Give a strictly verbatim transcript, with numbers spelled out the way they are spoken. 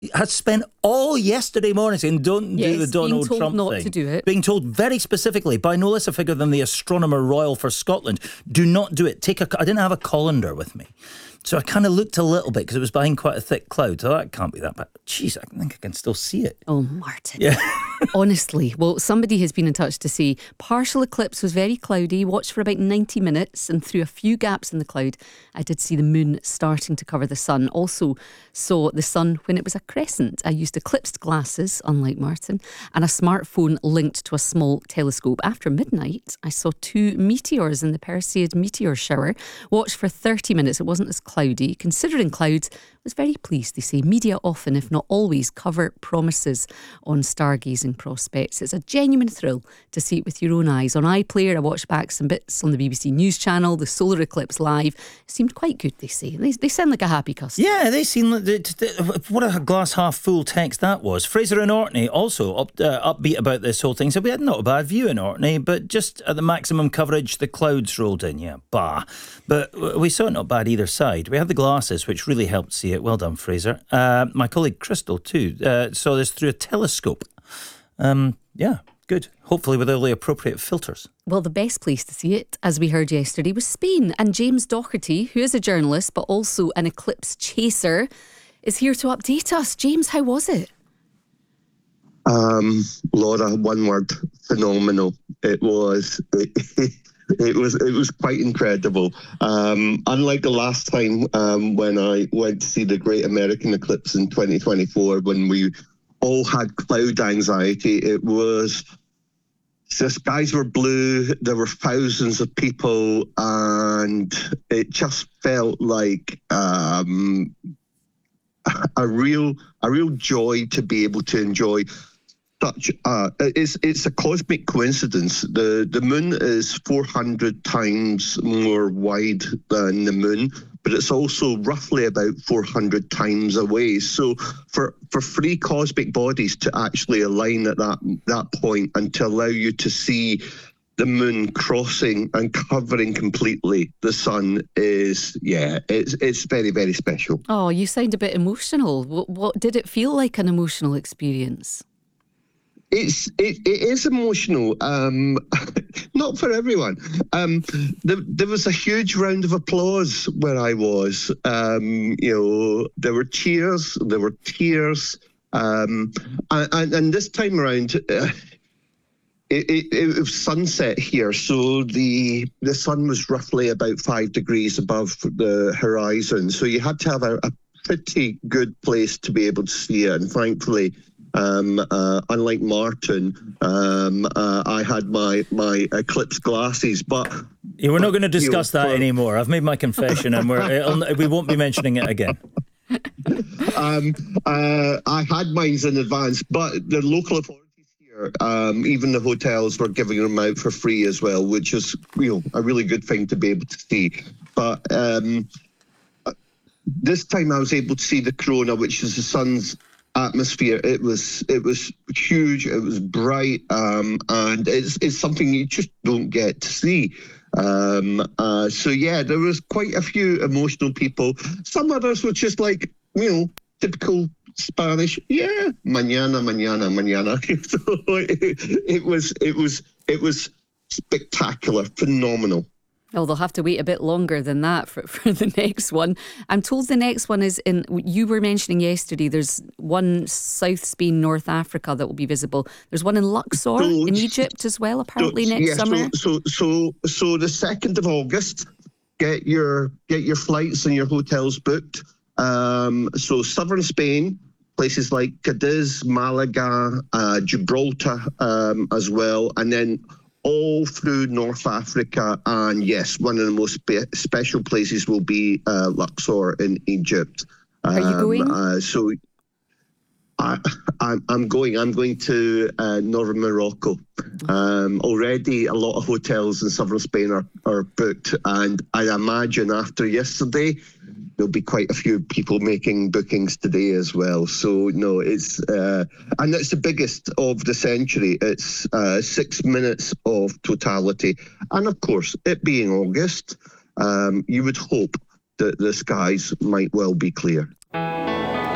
had spent all yesterday morning saying, don't yes, do the Donald being told Trump not thing. to do it. Being told very specifically by no less a figure than the Astronomer Royal for Scotland, do not do it. Take a. I didn't have a colander with me. So I kind of looked a little bit because it was behind quite a thick cloud. So that can't be that bad. Jeez, I think I can still see it. Oh, Martin. Yeah. Honestly, well, somebody has been in touch to say partial eclipse was very cloudy, watched for about ninety minutes, and through a few gaps in the cloud, I did see the moon starting to cover the sun. Also saw the sun when it was a crescent. I used eclipsed glasses, unlike Martin, and a smartphone linked to a small telescope. After midnight, I saw two meteors in the Perseid meteor shower. Watched for thirty minutes. It wasn't as cloudy. Considering clouds, I was very pleased. They say media often, if not always, cover promises on stargazing prospects. It's a genuine thrill to see it with your own eyes. On iPlayer, I watched back some bits on the B B C News Channel. The solar eclipse live it seemed quite good, they say. They, they sound like a happy customer. Yeah, they seem like... The, the, what a glass half full text that was. Fraser in Orkney also up, uh, upbeat about this whole thing. So we had not a bad view in Orkney, but just at the maximum coverage, the clouds rolled in. Yeah, bah. But we saw it not bad either side. We had the glasses, which really helped see it. Well done, Fraser. Uh, my colleague Crystal, too, uh, saw this through a telescope. Um, yeah, good. Hopefully with all the appropriate filters. Well, the best place to see it, as we heard yesterday, was Spain. And James Doherty, who is a journalist but also an eclipse chaser, is here to update us. James, how was it? Um, Laura, one word, phenomenal. It was... It, It was it was quite incredible. Um, unlike the last time um, when I went to see the Great American Eclipse in twenty twenty-four, when we all had cloud anxiety, it was the skies were blue. There were thousands of people, and it just felt like um, a real a real joy to be able to enjoy. Such uh, it's it's a cosmic coincidence. The the moon is four hundred times more wide than the moon, but it's also roughly about four hundred times away. So for for three cosmic bodies to actually align at that that point and to allow you to see the moon crossing and covering completely the sun is, yeah, it's it's very, very special. Oh, you sound a bit emotional. What, what did it feel like, an emotional experience? It's it, it is emotional, um, not for everyone. Um, there, there was a huge round of applause where I was. Um, you know, there were cheers, there were tears, um, and, and, and this time around, uh, it, it, it was sunset here, so the the sun was roughly about five degrees above the horizon. So you had to have a, a pretty good place to be able to see it, and thankfully. Um, uh, unlike Martin, um, uh, I had my, my eclipse glasses, but... Yeah, we're not going to discuss you know, that for, anymore. I've made my confession and we're, it'll, we won't be mentioning it again. um, uh, I had mine in advance, but the local authorities here, um, even the hotels were giving them out for free as well, which is, you know, a really good thing to be able to see. But um, this time I was able to see the corona, which is the sun's atmosphere. It was it was huge, it was bright, um, and it's it's something you just don't get to see. Um, uh, so yeah, there was quite a few emotional people. Some others were just like, you know, typical Spanish, yeah, mañana, mañana, mañana. So it, it was it was it was spectacular, phenomenal. Oh, they'll have to wait a bit longer than that for, for the next one. I'm told the next one is in, you were mentioning yesterday, there's one South Spain, North Africa that will be visible. There's one in Luxor so, in Egypt as well, apparently so, next yeah, summer. So, so, so, so the second of August, get your get your flights and your hotels booked. Um, so southern Spain, places like Cadiz, Malaga, uh, Gibraltar um, as well, and then all through North Africa, and yes, one of the most spe- special places will be uh, Luxor in Egypt. Are you going? Um, uh, so I, I'm, I'm going. I'm going to uh, northern Morocco. Um, already, a lot of hotels in southern Spain are, are booked, and I imagine after yesterday, there'll be quite a few people making bookings today as well. So no, it's uh, and it's the biggest of the century. It's uh, six minutes of totality, and of course, it being August, um, you would hope that the skies might well be clear.